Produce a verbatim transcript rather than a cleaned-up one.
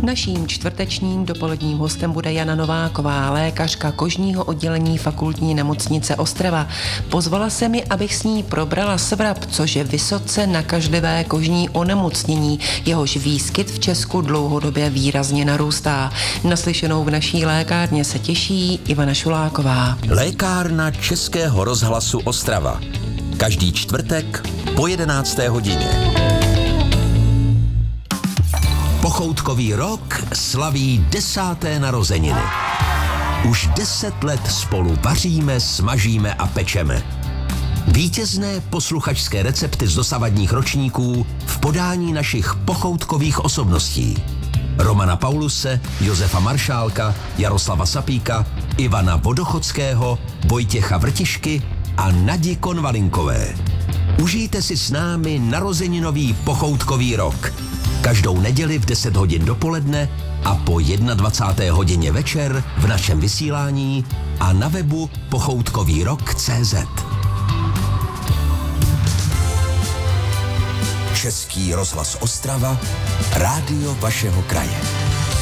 Naším čtvrtečním dopoledním hostem bude Jana Nováková, lékařka kožního oddělení Fakultní nemocnice Ostrava. Pozvala se mi, abych s ní probrala svrap, což je vysoce nakažlivé kožní onemocnění, jehož výskyt v Česku dlouhodobě výrazně narůstá. Naslyšenou v naší lékárně se těší Ivana Šuláková. Lékárna Českého rozhlasu Ostrava. Každý čtvrtek po jedenácté hodině. Pochoutkový rok slaví desáté narozeniny. Už deset let spolu vaříme, smažíme a pečeme. Vítězné posluchačské recepty z dosavadních ročníků v podání našich pochoutkových osobností. Romana Pauluse, Josefa Maršálka, Jaroslava Sapíka, Ivana Vodochodského, Vojtěcha Vrtišky a Nadi Konvalinkové. Užijte si s námi narozeninový pochoutkový rok. Každou neděli v deset hodin dopoledne a po dvacáté jedné hodině večer v našem vysílání a na webu pochoutkový rok tečka cé zet. Český rozhlas Ostrava, rádio vašeho kraje.